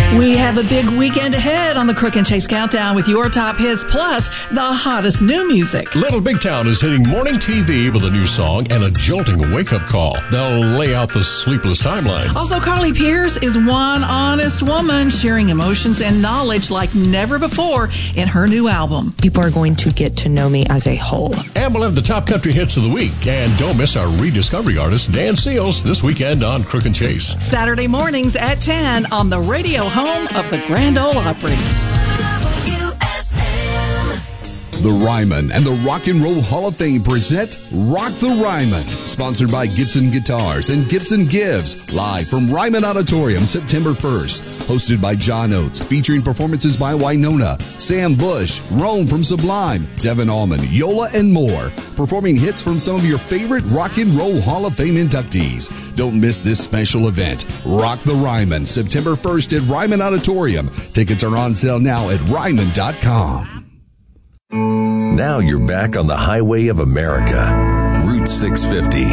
We have a big weekend ahead on the Crook and Chase Countdown with your top hits plus the hottest new music. Little Big Town is hitting morning TV with a new song and a jolting wake-up call. They'll lay out the sleepless timeline. Also, Carly Pearce is one honest woman sharing emotions and knowledge like never before in her new album. People are going to get to know me as a whole. And we'll have the top country hits of the week. And don't miss our rediscovery artist, Dan Seals, this weekend on Crook and Chase. Saturday mornings at 10 on the radio home of the Grand Ole Opry. The Ryman and the Rock and Roll Hall of Fame present Rock the Ryman, sponsored by Gibson Guitars and Gibson Gives, live from Ryman Auditorium September 1st. Hosted by John Oates, featuring performances by Wynonna, Sam Bush, Rome from Sublime, Devin Allman, Yola, and more. Performing hits from some of your favorite Rock and Roll Hall of Fame inductees. Don't miss this special event. Rock the Ryman, September 1st at Ryman Auditorium. Tickets are on sale now at Ryman.com. Now you're back on the highway of America, Route 650.